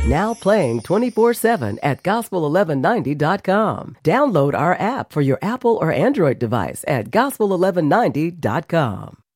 Now playing 24/7 at gospel1190.com. Download our app for your Apple or Android device at gospel1190.com.